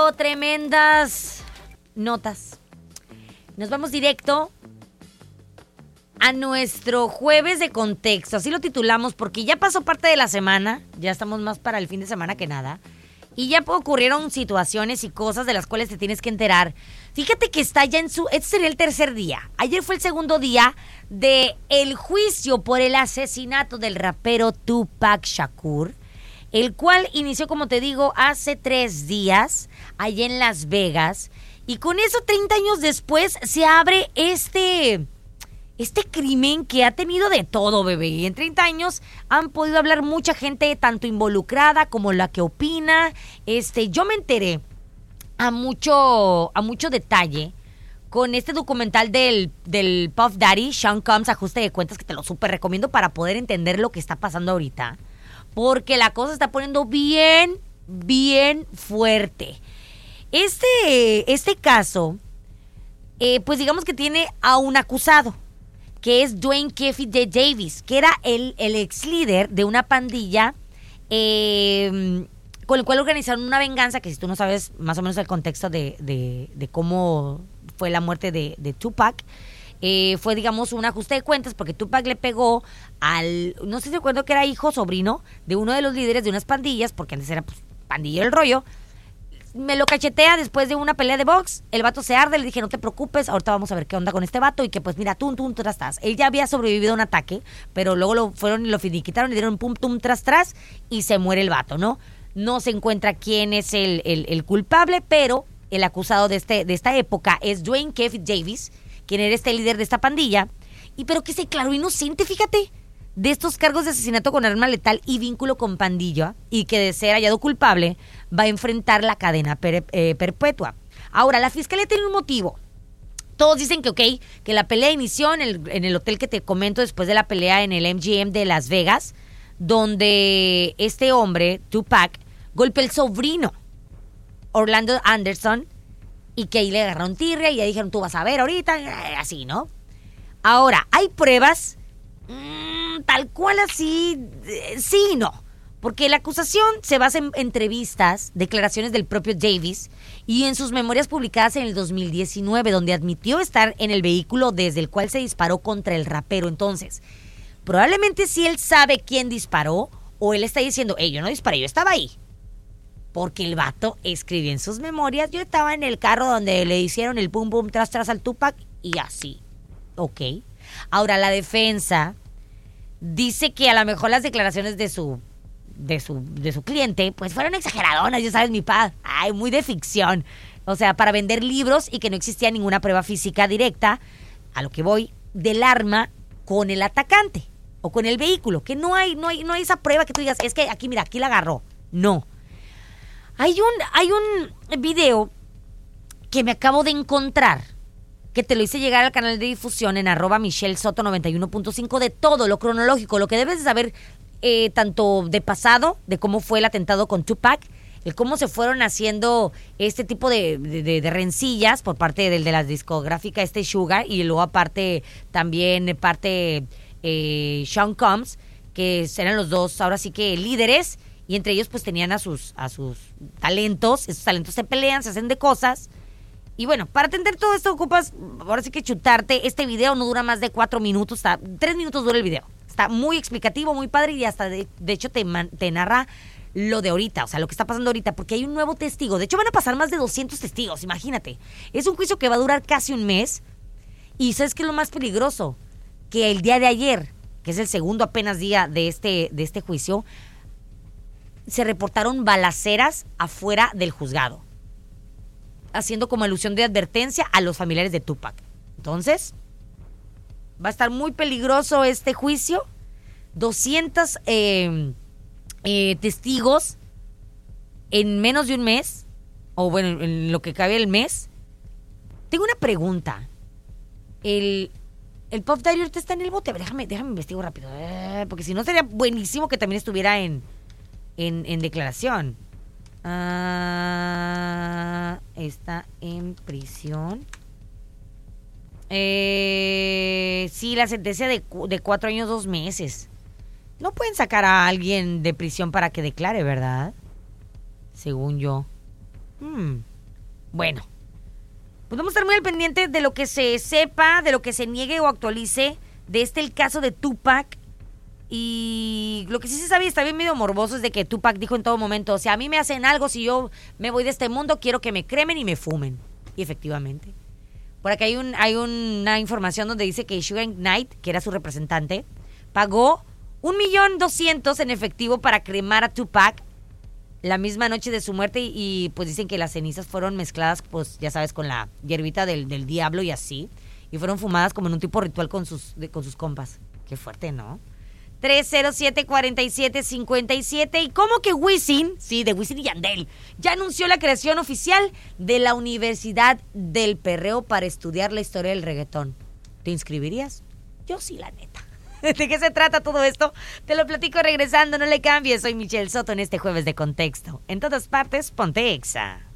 tremendo, tremendas notas. Nos vamos directo a nuestro jueves de contexto. Así lo titulamos porque ya pasó parte de la semana. Ya estamos más para el fin de semana que nada. Y ya ocurrieron situaciones y cosas de las cuales te tienes que enterar. Fíjate que está ya este sería el tercer día. Ayer fue el segundo día de el juicio por el asesinato del rapero Tupac Shakur, el cual inició, como te digo, hace 3 días, allá en Las Vegas. Y con eso, 30 años después, se abre este crimen que ha tenido de todo, bebé. Y en 30 años han podido hablar mucha gente, tanto involucrada como la que opina. Yo me enteré a mucho detalle con este documental del Puff Daddy, Sean Combs, Ajuste de Cuentas, que te lo súper recomiendo para poder entender lo que está pasando ahorita. Porque la cosa se está poniendo bien, bien fuerte. Este caso, pues digamos que tiene a un acusado, que es Dwayne Keffe Davis, que era el ex líder de una pandilla con el cual organizaron una venganza, que si tú no sabes más o menos el contexto de cómo fue la muerte de Tupac, fue, digamos, un ajuste de cuentas, porque Tupac le pegó no sé si recuerdo que era hijo o sobrino de uno de los líderes de unas pandillas, porque antes era pues, pandillero el rollo. Me lo cachetea después de una pelea de box. El vato se arde, le dije, no te preocupes, ahorita vamos a ver qué onda con este vato. Y que pues mira, tum, tras. Él ya había sobrevivido a un ataque, pero luego lo fueron y lo finiquitaron, le dieron pum, tum, tras, y se muere el vato, ¿no? No se encuentra quién es el culpable, pero el acusado de esta época es Dwayne Keffe Davis, quien era líder de esta pandilla, pero que se declaró inocente, fíjate, de estos cargos de asesinato con arma letal y vínculo con pandilla, y que de ser hallado culpable va a enfrentar la cadena perpetua. Ahora, la fiscalía tiene un motivo. Todos dicen que que la pelea inició en el hotel que te comento después de la pelea en el MGM de Las Vegas, donde este hombre, Tupac, golpeó al sobrino, Orlando Anderson, y que ahí le agarraron tirria y ya dijeron, tú vas a ver ahorita, así, ¿no? Ahora, ¿hay pruebas? Tal cual así, sí y no. Porque la acusación se basa en entrevistas, declaraciones del propio Davis y en sus memorias publicadas en el 2019, donde admitió estar en el vehículo desde el cual se disparó contra el rapero. Entonces, probablemente sí él sabe quién disparó, o él está diciendo, yo no disparé, yo estaba ahí. Porque el vato escribió en sus memorias, yo estaba en el carro donde le hicieron el pum pum tras al Tupac y así. Ok. Ahora, la defensa dice que a lo mejor las declaraciones de su cliente pues fueron exageradonas, ya sabes, mi paz. Ay, muy de ficción. O sea, para vender libros, y que no existía ninguna prueba física directa, a lo que voy, del arma con el atacante o con el vehículo, que no hay esa prueba que tú digas, es que aquí, mira, aquí la agarró. No. Hay un video que me acabo de encontrar, que te lo hice llegar al canal de difusión en @MichelleSoto91.5, de todo lo cronológico, lo que debes de saber, tanto de pasado, de cómo fue el atentado con Tupac, el cómo se fueron haciendo este tipo de rencillas por parte de la discográfica Sugar, y luego aparte también Sean Combs, que eran los dos ahora sí que líderes, y entre ellos pues tenían a sus talentos. Esos talentos se pelean, se hacen de cosas. Y bueno, para atender todo esto ocupas ahora sí que chutarte. Este video no dura más de 4 minutos, 3 minutos dura el video. Está muy explicativo, muy padre, y hasta de hecho te narra lo de ahorita, o sea, lo que está pasando ahorita, porque hay un nuevo testigo. De hecho, van a pasar más de 200 testigos, imagínate. Es un juicio que va a durar casi un mes. Y ¿sabes qué es lo más peligroso? Que el día de ayer, que es el segundo apenas día de este juicio, se reportaron balaceras afuera del juzgado, haciendo como alusión de advertencia a los familiares de Tupac. Entonces, va a estar muy peligroso este juicio. 200 testigos en menos de un mes, o bueno, en lo que cabe el mes. Tengo una pregunta. El Puff Daddy ahorita está en el bote. A ver, déjame investigo rápido. Porque si no, sería buenísimo que también estuviera en declaración. Está en prisión. Sí, la sentencia de 4 años, 2 meses. No pueden sacar a alguien de prisión para que declare, ¿verdad? Según yo. Bueno, pues vamos a estar muy al pendiente de lo que se sepa, de lo que se niegue o actualice de el caso de Tupac. Y lo que sí se sabe, está bien medio morboso, es de que Tupac dijo en todo momento, o sea, a mí me hacen algo, si yo me voy de este mundo, quiero que me cremen y me fumen. Y efectivamente. Por acá hay una información donde dice que Suge Knight, que era su representante, pagó $1,200,000 en efectivo para cremar a Tupac la misma noche de su muerte y pues dicen que las cenizas fueron mezcladas, pues ya sabes, con la hierbita del diablo y así, y fueron fumadas como en un tipo ritual con sus compas. Qué fuerte, ¿no? 307-4757. ¿Y cómo que Wisin? Sí, de Wisin y Yandel. Ya anunció la creación oficial de la Universidad del Perreo para estudiar la historia del reggaetón. ¿Te inscribirías? Yo sí, la neta. ¿De qué se trata todo esto? Te lo platico regresando, no le cambies. Soy Michelle Soto en este Jueves de Contexto. En todas partes, ponte Exa.